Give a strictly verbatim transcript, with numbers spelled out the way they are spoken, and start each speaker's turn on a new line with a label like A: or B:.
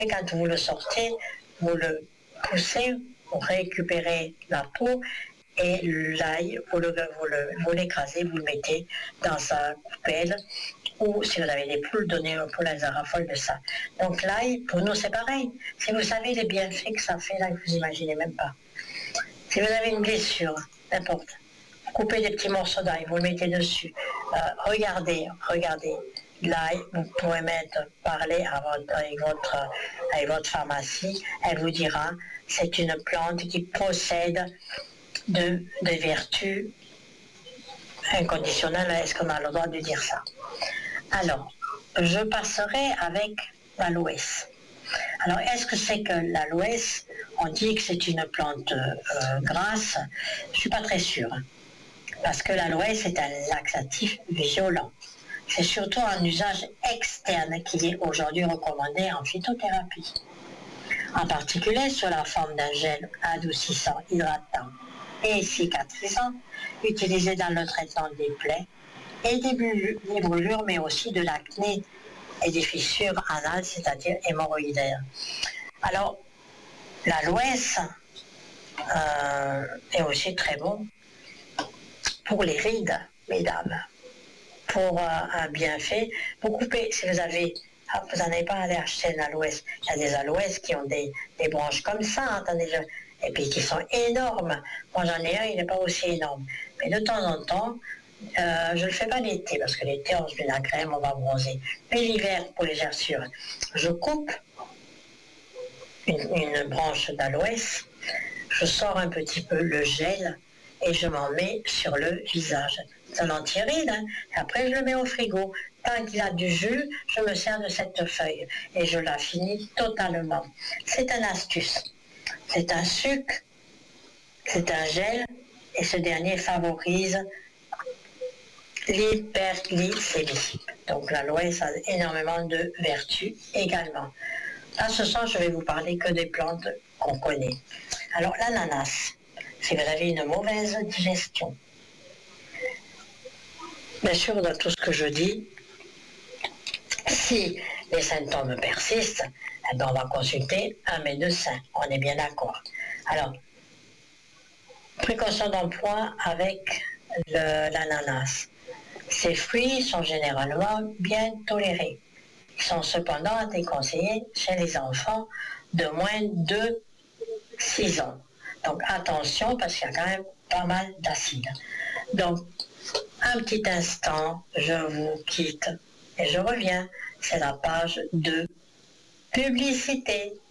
A: Et quand vous le sortez, vous le poussez, vous récupérez la peau et l'ail, vous, le, vous, le, vous l'écrasez, vous le mettez dans sa coupelle ou si vous avez des poules, donnez aux poules, elles en raffolent de ça. Donc l'ail, pour nous, c'est pareil. Si vous savez les bienfaits que ça fait, là, vous imaginez même pas. Si vous avez une blessure, n'importe, coupez des petits morceaux d'ail, vous le mettez dessus. Euh, regardez, regardez. L'ail, vous pouvez mettre, parler à votre, avec, votre, avec votre pharmacie, elle vous dira, c'est une plante qui possède de, de vertus inconditionnelles. Est-ce qu'on a le droit de dire ça? Alors, je passerai avec l'aloès. Alors, est-ce que c'est que l'aloès, on dit que c'est une plante euh, grasse? Je ne suis pas très sûre. Parce que l'aloès est un laxatif violent. C'est surtout un usage externe qui est aujourd'hui recommandé en phytothérapie. En particulier sur la forme d'un gel adoucissant, hydratant et cicatrisant, utilisé dans le traitement des plaies et des brûlures, mais aussi de l'acné et des fissures anales, c'est-à-dire hémorroïdaires. Alors, l'aloès euh, est aussi très bon pour les rides, mesdames. Pour euh, un bienfait, vous coupez, si vous avez, ah, vous n'en avez pas à aller acheter un aloès. Il y a des aloès qui ont des, des branches comme ça, attendez-le, et puis qui sont énormes. Moi j'en ai un, il n'est pas aussi énorme. Mais de temps en temps, euh, je ne le fais pas l'été, parce que l'été on se met la crème, on va bronzer. Mais l'hiver, pour les gerçures, je coupe une, une branche d'aloès, je sors un petit peu le gel, et je m'en mets sur le visage. C'est un anti-ride, hein. Après je le mets au frigo. Tant qu'il a du jus, je me sers de cette feuille et je la finis totalement. C'est une astuce. C'est un sucre, c'est un gel et ce dernier favorise l'hyperglycémie. Donc l'aloès a énormément de vertus également. Là, ce soir, je vais vous parler que des plantes qu'on connaît. Alors l'ananas. Si vous avez une mauvaise digestion, bien sûr, dans tout ce que je dis, si les symptômes persistent, eh bien, on va consulter un médecin. On est bien d'accord. Alors, précaution d'emploi avec l'ananas. Ces fruits sont généralement bien tolérés. Ils sont cependant déconseillés chez les enfants de moins de six ans. Donc attention, parce qu'il y a quand même pas mal d'acide. Donc, un petit instant, je vous quitte et je reviens. C'est la page de publicité.